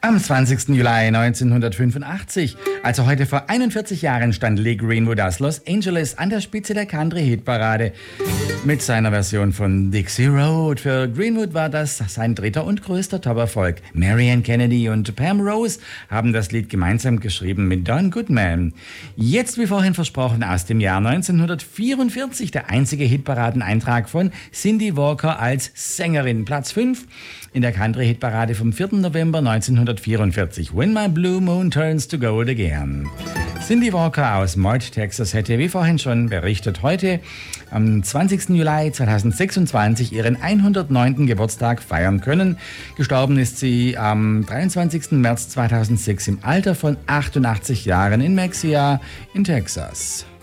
Am 20. Juli 1985, also heute vor 41 Jahren, stand Lee Greenwood aus Los Angeles an der Spitze der Country-Hitparade mit seiner Version von Dixie Road. Für Greenwood war das sein dritter und größter Top-Erfolg. Marianne Kennedy und Pam Rose haben das Lied gemeinsam geschrieben mit Don Goodman. Jetzt, wie vorhin versprochen, aus dem Jahr 1944, der einzige Hitparadeneintrag von Cindy Walker als Sängerin. Platz 5 in der Country-Hitparade vom 4. November 1944. When My Blue Moon Turns to Gold Again. Cindy Walker aus Mort, Texas, hätte, wie vorhin schon berichtet, heute am 20. Juli 2026 ihren 109. Geburtstag feiern können. Gestorben ist sie am 23. März 2006 im Alter von 88 Jahren in Mexia in Texas.